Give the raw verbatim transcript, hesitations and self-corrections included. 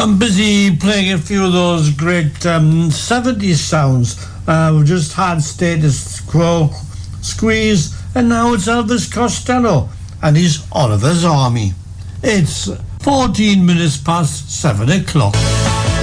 I'm busy playing a few of those great um, seventies sounds. Uh, we just had Status Quo, Squeeze, and now it's Elvis Costello and his Oliver's Army. It's fourteen minutes past seven o'clock.